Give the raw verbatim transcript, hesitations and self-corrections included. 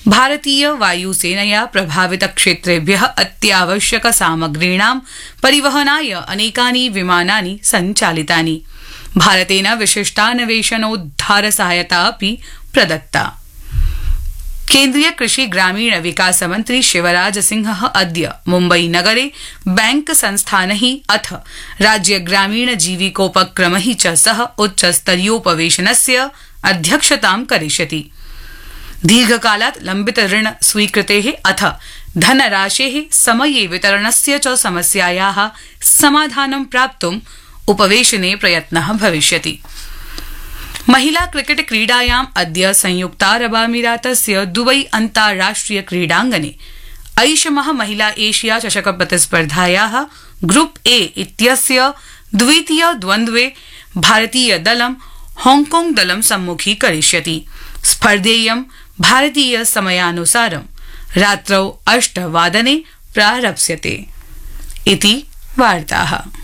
भारतीय वायुसेनया प्रभावित क्षेत्रेभ्यः अत्यावश्यक सामग्रीणां परिवहनाय अनेकानि विमानानि सञ्चालितानि। भारतेन विशिष्टान्वेषणोद्धार सहायता अपि प्रदत्ता। केन्द्रीय कृषि ग्रामीण विकास मंत्री शिवराज सिंह अद्य मुम्बई नगरे बैंक संस्थानैः अथ राज्य ग्रामीण जीविकोपक्रमैः च सह उच्चस्तरीयोपवेशनस्य अध्यक्षतां करिष्यति। दीर्घकालात् लम्बित ऋण स्वीकृतेः अथ धनराशेः समये वितरणस्य च समस्यायाः समाधानं प्राप्तुम् उपवेशने प्रयत्नः भविष्यति। महिला क्रिकेट क्रीडायाम् अद्य संयुक्तारबामीरातस्य दुबई अन्ताराष्ट्रिय क्रीडाङ्गणे ऐषमः महिला एशिया चषक प्रतिस्पर्धायाः ग्रुप ए इत्यस्य द्वितीय द्वन्द्वे भारतीय दलं हांगकांग दलं सम्मुखीकरिष्यति। स्पर्धेयं भारतीय समयानुसारं रात्रौ अष्टवादने प्रारप्स्यते। इति वार्ताः।